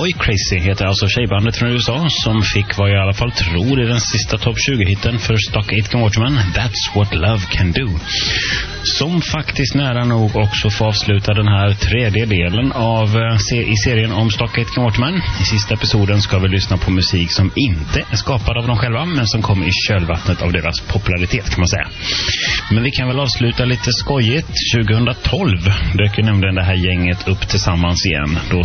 Boy Crazy heter alltså tjejbandet från USA som fick vad jag i alla fall tror är den sista topp 20-hitten för Stock Aitken Waterman, That's What Love Can Do. Som faktiskt nära nog också får avsluta den här tredje delen i serien om Stock Aitken Waterman. I sista episoden ska vi lyssna på musik som inte är skapad av dem själva men som kommer i kölvattnet av deras popularitet kan man säga. Men vi kan väl avsluta lite skojigt. 2012 dök nämligen det här gänget upp tillsammans igen. Då